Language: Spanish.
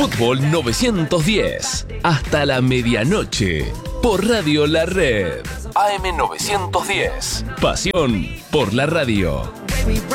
Fútbol 910. Hasta la medianoche. Por Radio La Red. AM 910. Pasión por la radio.